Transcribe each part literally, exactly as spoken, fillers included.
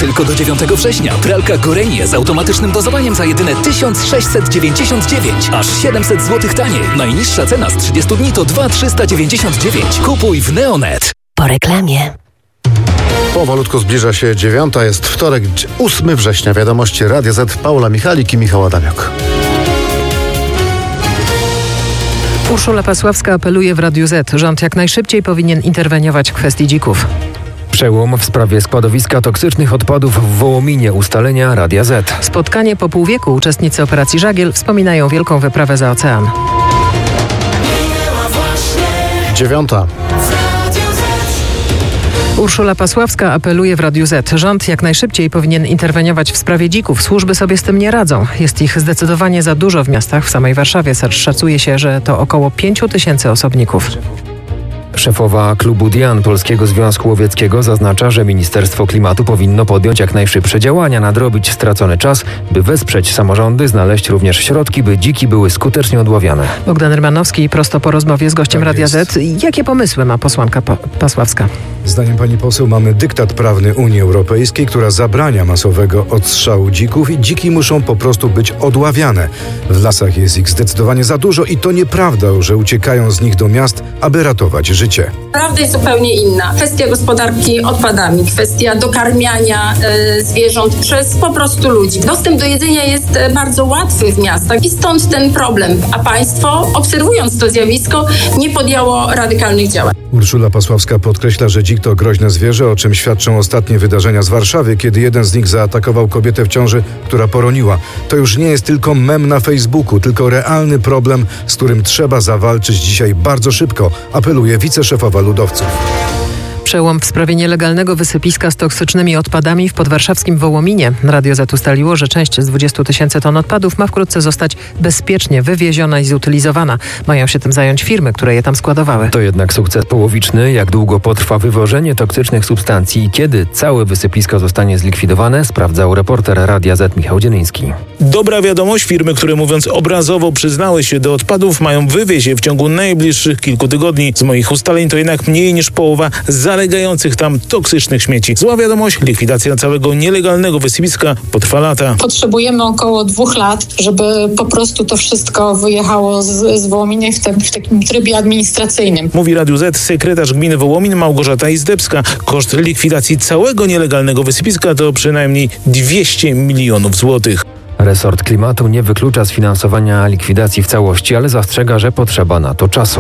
Tylko do dziewiątego września. Pralka Gorenie z automatycznym dozowaniem za jedyne tysiąc sześćset dziewięćdziesiąt dziewięć. Aż siedemset złotych taniej. Najniższa cena z trzydziestu dni to dwa tysiące trzysta dziewięćdziesiąt dziewięć. Kupuj w Neonet. Po reklamie. Powolutku zbliża się dziewiąta, jest wtorek, ósmego września. Wiadomości Radia Z, Paula Michalik i Michał Adamiok. Urszula Pasławska apeluje w Radiu Z. Rząd jak najszybciej powinien interweniować w kwestii dzików. Przełom w sprawie składowiska toksycznych odpadów w Wołominie, ustalenia Radia Z. Spotkanie po pół wieku. Uczestnicy operacji Żagiel wspominają wielką wyprawę za ocean. Dziewiąta. Urszula Pasławska apeluje w Radiu Z. Rząd jak najszybciej powinien interweniować w sprawie dzików. Służby sobie z tym nie radzą. Jest ich zdecydowanie za dużo w miastach. W samej Warszawie szacuje się, że to około pięciu tysięcy osobników. Szefowa klubu Dian Polskiego Związku Łowieckiego zaznacza, że Ministerstwo Klimatu powinno podjąć jak najszybsze działania, nadrobić stracony czas, by wesprzeć samorządy, znaleźć również środki, by dziki były skutecznie odławiane. Bogdan Rymanowski prosto po rozmowie z gościem Tak Radia jest. Z. Jakie pomysły ma posłanka pa- Pasławska? Zdaniem pani poseł mamy dyktat prawny Unii Europejskiej, która zabrania masowego odstrzału dzików i dziki muszą po prostu być odławiane. W lasach jest ich zdecydowanie za dużo i to nieprawda, że uciekają z nich do miast, aby ratować życie. Prawda jest zupełnie inna. Kwestia gospodarki odpadami, kwestia dokarmiania e, zwierząt przez po prostu ludzi. Dostęp do jedzenia jest e, bardzo łatwy w miastach i stąd ten problem. A państwo, obserwując to zjawisko, nie podjęło radykalnych działań. Urszula Pasławska podkreśla, że dzik to groźne zwierzę, o czym świadczą ostatnie wydarzenia z Warszawy, kiedy jeden z nich zaatakował kobietę w ciąży, która poroniła. To już nie jest tylko mem na Facebooku, tylko realny problem, z którym trzeba zawalczyć dzisiaj bardzo szybko, apeluje wiceszefowa ludowców. Przełom w sprawie nielegalnego wysypiska z toksycznymi odpadami w podwarszawskim Wołominie. Radio Z ustaliło, że część z dwudziestu tysięcy ton odpadów ma wkrótce zostać bezpiecznie wywieziona i zutylizowana. Mają się tym zająć firmy, które je tam składowały. To jednak sukces połowiczny. Jak długo potrwa wywożenie toksycznych substancji i kiedy całe wysypisko zostanie zlikwidowane, sprawdzał reporter Radia Z Michał Dzielyński. Dobra wiadomość, firmy, które mówiąc obrazowo przyznały się do odpadów, mają wywieźć je w ciągu najbliższych kilku tygodni. Z moich ustaleń to jednak mniej niż połowa zalegających tam toksycznych śmieci. Zła wiadomość, likwidacja całego nielegalnego wysypiska potrwa lata. Potrzebujemy około dwóch lat, żeby po prostu to wszystko wyjechało z, z Wołomina w, te, w takim trybie administracyjnym. Mówi Radiu Z sekretarz gminy Wołomin Małgorzata Izdebska. Koszt likwidacji całego nielegalnego wysypiska to przynajmniej dwieście milionów złotych. Resort Klimatu nie wyklucza sfinansowania likwidacji w całości, ale zastrzega, że potrzeba na to czasu.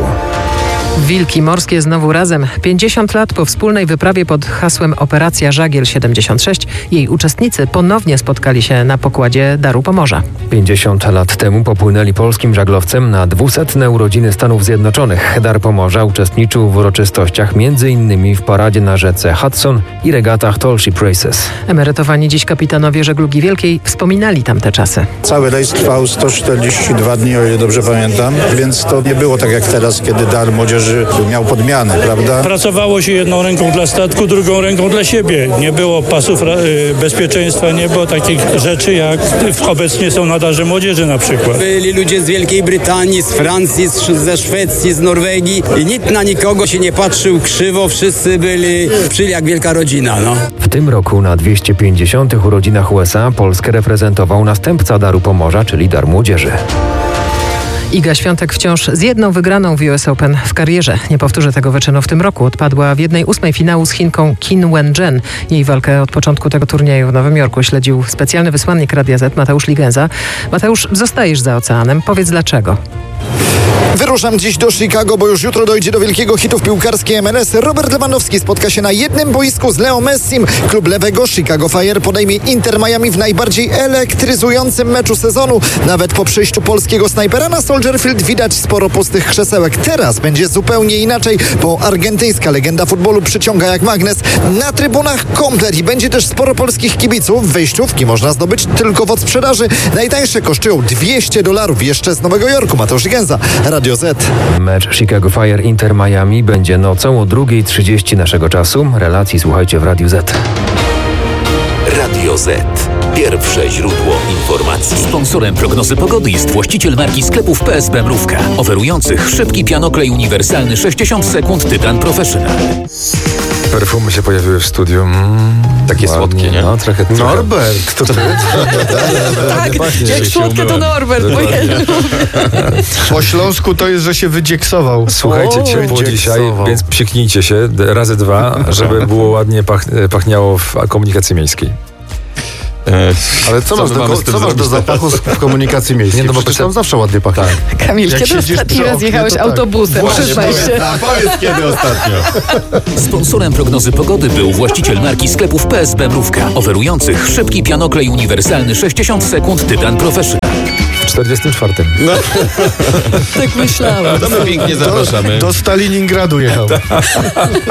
Wilki morskie znowu razem. pięćdziesiąt lat po wspólnej wyprawie pod hasłem Operacja Żagiel siedemdziesiąt sześć jej uczestnicy ponownie spotkali się na pokładzie Daru Pomorza. pięćdziesiąt lat temu popłynęli polskim żaglowcem na dwusetne urodziny Stanów Zjednoczonych. Dar Pomorza uczestniczył w uroczystościach między innymi w paradzie na rzece Hudson i regatach Tall Ship Races. Emerytowani dziś kapitanowie żeglugi wielkiej wspominali tamte czasy. Cały rejs trwał sto czterdzieści dwa dni, o ile dobrze pamiętam, więc to nie było tak jak teraz, kiedy Dar Młodzieży miał podmianę, prawda? Pracowało się jedną ręką dla statku, drugą ręką dla siebie. Nie było pasów bezpieczeństwa, nie było takich rzeczy, jak obecnie są na Darze Młodzieży na przykład. Byli ludzie z Wielkiej Brytanii, z Francji, z, ze Szwecji, z Norwegii i nikt na nikogo się nie patrzył krzywo, wszyscy byli przyli jak wielka rodzina. No. W tym roku na dwieście pięćdziesiątych urodzinach U S A Polskę reprezentował następca Daru Pomorza, czyli Dar Młodzieży. Iga Świątek wciąż z jedną wygraną w U S Open w karierze. Nie powtórzy tego wyczynu w tym roku. Odpadła w jednej ósmej finału z Chinką Qin Wen-jen. Jej walkę od początku tego turnieju w Nowym Jorku śledził specjalny wysłannik Radia Z Mateusz Ligenza. Mateusz, zostajesz za oceanem. Powiedz dlaczego. Wyruszam dziś do Chicago, bo już jutro dojdzie do wielkiego hitu w piłkarskiej M L S. Robert Lewandowski spotka się na jednym boisku z Leo Messim. Klub lewego Chicago Fire podejmie Inter Miami w najbardziej elektryzującym meczu sezonu. Nawet po przyjściu polskiego snajpera na Soldier Field widać sporo pustych krzesełek. Teraz będzie zupełnie inaczej, bo argentyńska legenda futbolu przyciąga jak magnes. Na trybunach komplet i będzie też sporo polskich kibiców. Wejściówki można zdobyć tylko w odsprzedaży. Najtańsze kosztują dwieście dolarów jeszcze z Nowego Jorku. Mateusz Gęza, Radio Z. Mecz Chicago Fire Inter Miami będzie nocą o drugiej trzydzieści naszego czasu. Relacji słuchajcie w Radiu Z. Radio Z. Pierwsze źródło informacji. Sponsorem prognozy pogody jest właściciel marki sklepów P S B Mrówka, oferujących szybki pianoklej uniwersalny sześćdziesiąt sekund Tytan Professional. Perfumy się pojawiły w studiu. Mm, Takie ładnie, słodkie, nie? No, trochę, trochę. Norbert, to ty? Tak, jak słodkie to Norbert, bo ja lubię. Po śląsku to jest, że się wydzieksował. Słuchajcie, O, ciepło dzięki dzisiaj, słowo. więc psiknijcie się d- razy dwa, żeby było ładnie pach- pachniało w komunikacji miejskiej. E, Ale co, masz my do, mamy z ko- tym co masz do zrobić zapachu z- w komunikacji miejskiej? Nie, no bo Przecież pyta- tam zawsze ładnie pachnie. Kamil, Jak kiedy siedzisz ostatni przy raz oknie, jechałeś to tak. autobusem? Przyznaj się. Powiedz kiedy ostatnio. Sponsorem prognozy pogody był właściciel marki sklepów P S B Mrówka, oferujących szybki pianoklej uniwersalny sześćdziesiąt sekund Tytan Professional. W czterdziestym czwartym. Tak myślałem. To my pięknie zapraszamy. Do Stalingradu jechał.